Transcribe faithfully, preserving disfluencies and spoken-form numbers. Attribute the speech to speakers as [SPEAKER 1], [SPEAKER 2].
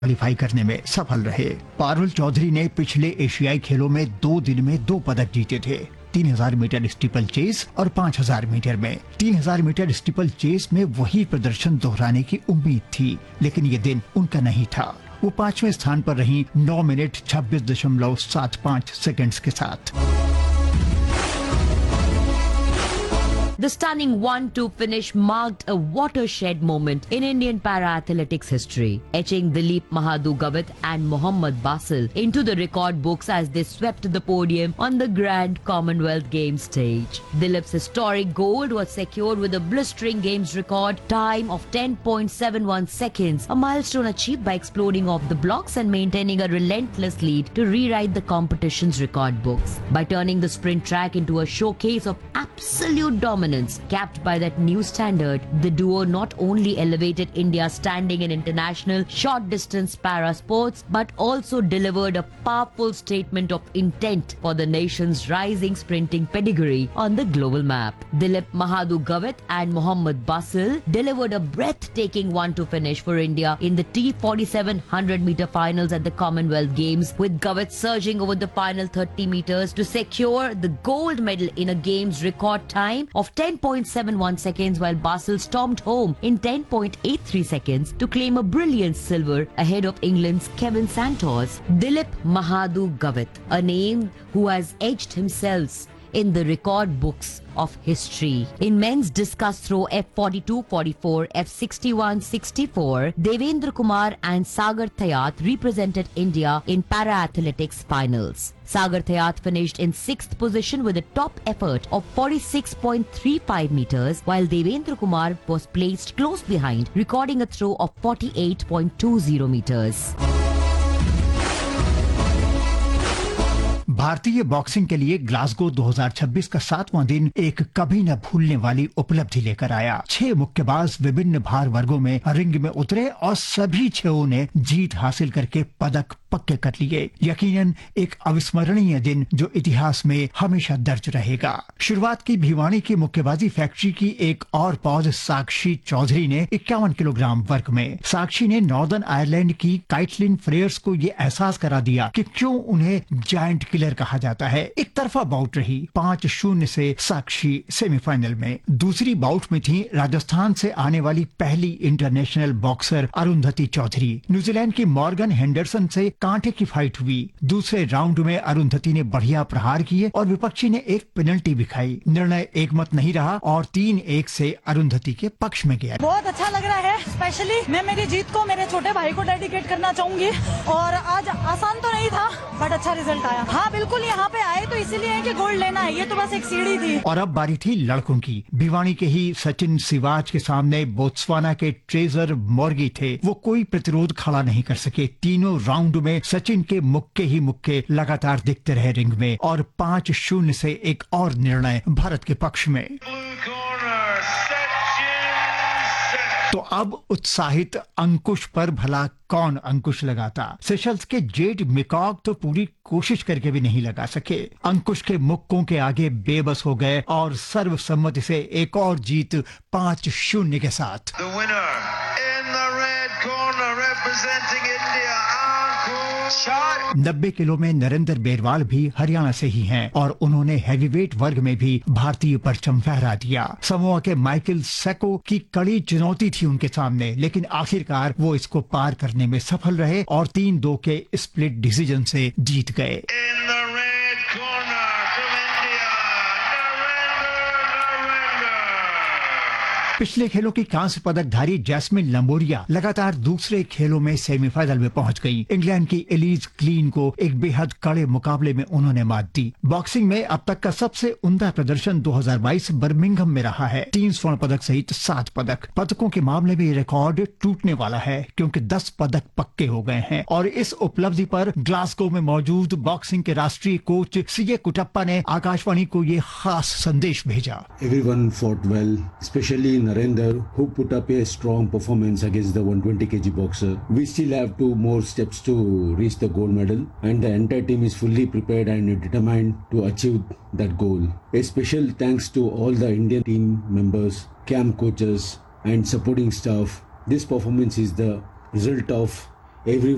[SPEAKER 1] Qualify करने में सफल रहे। पारुल चौधरी ने पिछले एशियाई खेलों में दो दिन में दो पदक जीते थे, तीन हजार मीटर स्टीपल चेस और पाँच हजार मीटर में। तीन हजार मीटर स्टीपल चेस में वही प्रदर्शन दोहराने की उम्मीद थी, लेकिन ये दिन उनका नहीं था। वो पांचवें स्थान पर रही नौ मिनट छब्बीस दशमलव सात पाँच सेकंड्स के साथ।
[SPEAKER 2] The stunning one two finish marked a watershed moment in Indian para-athletics history, etching Dilip Mahadu Gavit and Mohammad Basil into the record books as they swept the podium on the Grand Commonwealth Games stage. Dilip's historic gold was secured with a blistering Games record time of ten point seven one seconds, a milestone achieved by exploding off the blocks and maintaining a relentless lead to rewrite the competition's record books. By turning the sprint track into a showcase of absolute dominance, capped by that new standard, the duo not only elevated India's standing in international short-distance para sports, but also delivered a powerful statement of intent for the nation's rising sprinting pedigree on the global map. Dilip Mahadu Gavit and Mohammad Basil delivered a breathtaking one two finish for India in the T forty-seven hundred meter finals at the Commonwealth Games, with Gavit surging over the final thirty meters to secure the gold medal in a Games record time of ten point seven one seconds, while Basil stormed home in ten point eight three seconds to claim a brilliant silver ahead of England's Kevin Santos. Dilip Mahadu Gavit, a name who has edged himself in the record books of history. In men's discus throw F forty-two forty-four, F sixty-one sixty-four, Devendra Kumar and Sagar Thayat represented India in para-athletics finals. Sagar Thayat finished in sixth position with a top effort of forty-six point three five meters, while Devendra Kumar was placed close behind, recording a throw of forty-eight point two zero meters.
[SPEAKER 1] भारतीय boxing के लिए Glasgow दो हज़ार छब्बीस का सातवां दिन एक कभी न भूलने वाली उपलब्धि लेकर आया। छह मुक्केबाज विभिन्न भार वर्गों में रिंग में उतरे और सभी छहों ने जीत हासिल करके पदक पक्के कर लिए। यकीनन एक अविस्मरणीय दिन जो इतिहास में हमेशा दर्ज रहेगा। शुरुआत की भिवानी की मुक्केबाजी फैक्ट्री की एक और पौज साक्षी चौधरी ने इक्यावन किलोग्राम वर्ग में। साक्षी ने नॉर्दर्न आयरलैंड की काइटलिन फ्रेयर्स को ये एहसास करा दिया कि क्यों उन्हें जायंट किलर कहा जाता है। एक तरफा बाउट रही, पांच शून्य से साक्षी सेमीफाइनल में। दूसरी बाउट में थी राजस्थान से आने वाली पहली international boxer Arundhati Chaudhary. New Zealand की मॉर्गन हेंडरसन से कांटे की फाइट हुई। दूसरे राउंड में अरुंधति ने बढ़िया प्रहार किए और विपक्षी ने एक पेनल्टी भी खाई। निर्णय एक मत नहीं रहा और तीन एक से अरुंधति के पक्ष में गया।
[SPEAKER 3] बहुत अच्छा लग रहा है। स्पेशली मैं मेरी जीत को मेरे छोटे भाई को डेडिकेट करना चाहूंगी। और आज आसान तो नहीं था, बट अच्छा रिजल्ट आया। हाँ बिल्कुल, यहाँ पे आए तो इसीलिए कि गोल्ड लेना है, ये तो बस एक सीढ़ी थी।
[SPEAKER 1] और अब बारी थी लड़कों की। भिवानी के ही सचिन सिवाच के सामने बोत्सवाना के ट्रेजर मोर्गी थे। वो कोई प्रतिरोध खड़ा नहीं कर सके। तीनों राउंड में सचिन के मुक्के ही मुक्के लगातार दिखते रहे रिंग में और पांच शून्य से एक और निर्णय भारत के पक्ष में। तो अब उत्साहित अंकुश पर भला कौन अंकुश लगाता। सेशल्स के जेड मिकॉक तो पूरी कोशिश करके भी नहीं लगा सके। अंकुश के मुक्कों के आगे बेबस हो गए और सर्वसम्मति से एक और जीत पांच शून्य के साथ।
[SPEAKER 4] The winner in the red corner representing India,
[SPEAKER 1] नब्बे किलो में नरेंद्र बेरवाल भी हरियाणा से ही हैं और उन्होंने हैवीवेट वर्ग में भी भारतीय परचम फहरा दिया। समोआ के माइकल सेको की कड़ी चुनौती थी उनके सामने, लेकिन आखिरकार वो इसको पार करने में सफल रहे और तीन दो के स्प्लिट डिसीजन से जीत गए। पिछले खेलों की कांस्य पदकधारी जैस्मिन लंबोरिया लगातार दूसरे खेलों में सेमीफाइनल में पहुंच गई। इंग्लैंड की एलिज क्लीन को एक बेहद कड़े मुकाबले में उन्होंने मात दी। बॉक्सिंग में अब तक का सबसे उम्दा प्रदर्शन दो हज़ार बाईस बर्मिंघम में रहा है। तीन स्वर्ण पदक सहित सात पदक। पदकों के मामले में ये रिकॉर्ड टूटने वाला है क्योंकि दस पदक पक्के हो गए हैं। और इस उपलब्धि पर ग्लासगो में मौजूद बॉक्सिंग के राष्ट्रीय कोच सीए कुटप्पा ने आकाशवाणी को ये खास संदेश भेजा।
[SPEAKER 5] Everyone fought well, especially Narendra, who put up a strong performance against the one twenty kilogram boxer. We still have two more steps to reach the gold medal, and the entire team is fully prepared and determined to achieve that goal. A special thanks to all the Indian team members, camp coaches, and supporting staff. This performance is the result of every